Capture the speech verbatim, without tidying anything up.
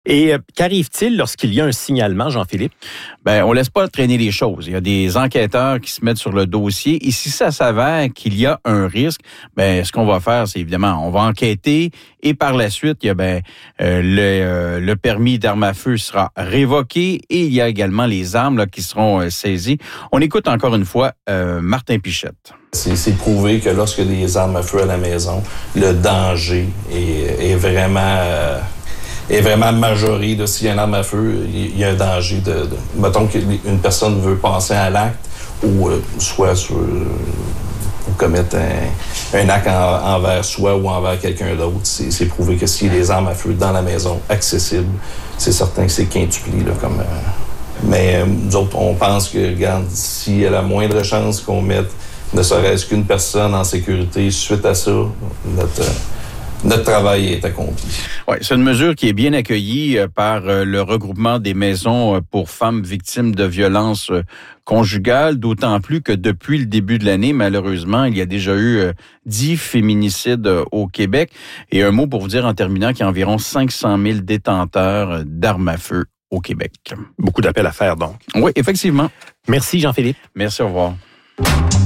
Et euh, qu'arrive-t-il lorsqu'il y a un signalement, Jean-Philippe? Ben, on laisse pas traîner les choses. Il y a des enquêteurs qui se mettent sur le dossier. Et si ça s'avère qu'il y a un risque, ben, ce qu'on va faire, c'est évidemment, on va enquêter. Et par la suite, il y a ben euh, le, euh, le permis d'arme à feu sera révoqué. Et il y a également les armes là, qui seront euh, saisies. On écoute encore une fois euh, Martin Pichette. C'est, c'est prouvé que lorsque il y a des armes à feu à la maison, le danger est, est vraiment... Euh, est vraiment majoré. Là, s'il y a une arme à feu, il y a un danger de... de mettons qu'une personne veut passer à l'acte ou euh, soit sur, euh, pour commettre un, un acte en, envers soi ou envers quelqu'un d'autre. C'est, c'est prouvé que s'il y a des armes à feu dans la maison accessibles, c'est certain que c'est quintuplé. Là, comme, euh, mais euh, nous autres, on pense que, regarde, s'il y a la moindre chance qu'on mette ne serait-ce qu'une personne en sécurité suite à ça, notre... Euh, Notre travail est accompli. Oui, c'est une mesure qui est bien accueillie par le regroupement des maisons pour femmes victimes de violences conjugales, d'autant plus que depuis le début de l'année, malheureusement, il y a déjà eu dix féminicides au Québec. Et un mot pour vous dire en terminant qu'il y a environ cinq cent mille détenteurs d'armes à feu au Québec. Beaucoup d'appels à faire, donc. Oui, effectivement. Merci, Jean-Philippe. Merci, au revoir.